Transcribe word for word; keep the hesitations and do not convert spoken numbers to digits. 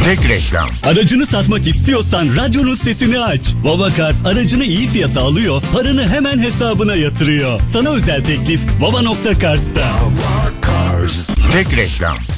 Tek reklam. Aracını satmak istiyorsan radyonun sesini aç. Vava Cars aracını iyi fiyata alıyor, paranı hemen hesabına yatırıyor. Sana özel teklif Vava nokta Cars'ta. Tek reklam.